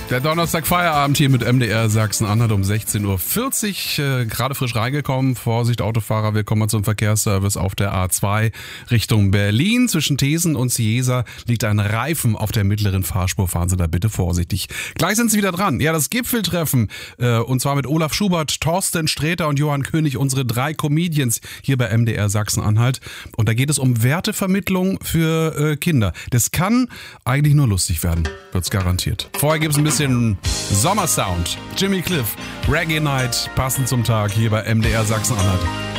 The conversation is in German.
Der Donnerstag-Feierabend hier mit MDR Sachsen-Anhalt um 16.40 Uhr. Gerade frisch reingekommen. Vorsicht, Autofahrer, wir kommen zum Verkehrsservice auf der A2 Richtung Berlin. Zwischen Thesen und Ciesa liegt ein Reifen auf der mittleren Fahrspur. Fahren Sie da bitte vorsichtig. Gleich sind Sie wieder dran. Ja, das Gipfeltreffen. Und zwar mit Olaf Schubert, Thorsten Sträter und Johann König. Unsere 3 Comedians hier bei MDR Sachsen-Anhalt. Und da geht es um Wertevermittlung für Kinder. Das kann eigentlich nur lustig werden. Wird's garantiert. Vorher gibt es ein bisschen Sommersound. Jimmy Cliff, Reggae Night, passend zum Tag hier bei MDR Sachsen-Anhalt.